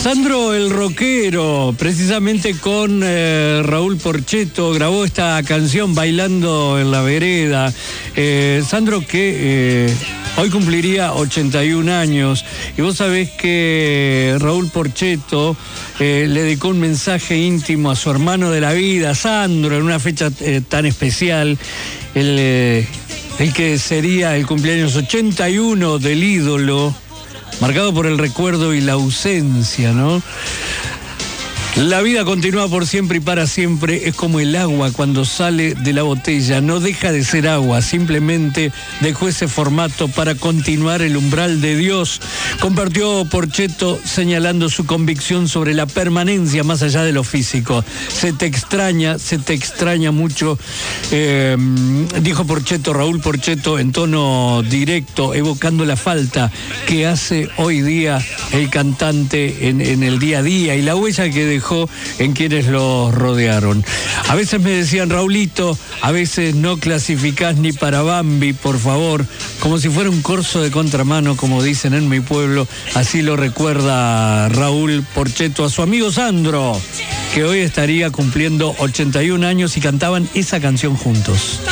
Sandro el rockero, precisamente con Raúl Porchetto, grabó esta canción Bailando en la Vereda. Sandro que hoy cumpliría 81 años, y vos sabés que Raúl Porchetto le dedicó un mensaje íntimo a su hermano de la vida, Sandro, en una fecha tan especial, el que sería el cumpleaños 81 del ídolo, marcado por el recuerdo y la ausencia, ¿no? La vida continúa por siempre y para siempre, es como el agua cuando sale de la botella, no deja de ser agua, simplemente dejó ese formato para continuar el umbral de Dios. Compartió Porchetto señalando su convicción sobre la permanencia más allá de lo físico. Se te extraña mucho, dijo Porchetto, Raúl Porchetto, en tono directo, evocando la falta que hace hoy día el cantante en el día a día y la huella que dejó en quienes lo rodearon. A veces me decían, Raulito, a veces no clasificás ni para Bambi, por favor, como si fuera un corso de contramano, como dicen en mi pueblo. Así lo recuerda Raúl Porchetto a su amigo Sandro, que hoy estaría cumpliendo 81 años, y cantaban esa canción juntos.